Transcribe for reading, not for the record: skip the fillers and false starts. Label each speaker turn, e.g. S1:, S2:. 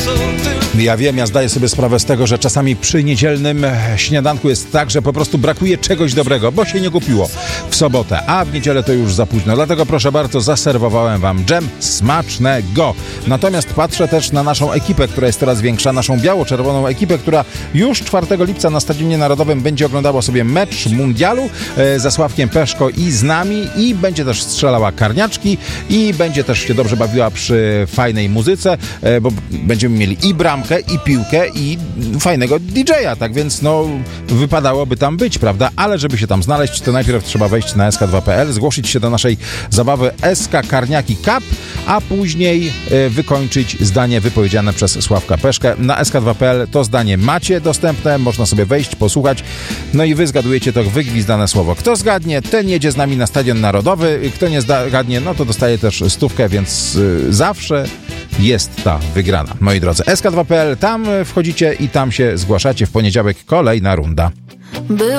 S1: Ja wiem, ja zdaję sobie sprawę z tego, że czasami przy niedzielnym śniadanku jest tak, że po prostu brakuje czegoś dobrego, bo się nie kupiło w sobotę, a w niedzielę to już za późno. Dlatego proszę bardzo, zaserwowałem wam dżem smacznego. Natomiast patrzę też na naszą ekipę, która jest coraz większa, naszą biało-czerwoną ekipę, która już 4 lipca na Stadionie Narodowym będzie oglądała sobie mecz mundialu ze Sławkiem Peszko i z nami i będzie też strzelała karniaczki i będzie też się dobrze bawiła przy fajnej muzyce, bo będziemy mieli i bramkę, i piłkę, i fajnego DJ-a, tak więc no wypadałoby tam być, prawda? Ale żeby się tam znaleźć, to najpierw trzeba wejść na sk2.pl, zgłosić się do naszej zabawy SK Karniaki Cup, a później wykończyć zdanie wypowiedziane przez Sławka Peszkę. Na sk2.pl to zdanie macie dostępne, można sobie wejść, posłuchać, no i wy zgadujecie to wygwizdane słowo. Kto zgadnie, ten jedzie z nami na Stadion Narodowy, kto nie zgadnie, no to dostaje też 100, więc zawsze jest ta wygrana. Moi drodzy, sk2.pl, tam wchodzicie i tam się zgłaszacie. W poniedziałek kolejna runda.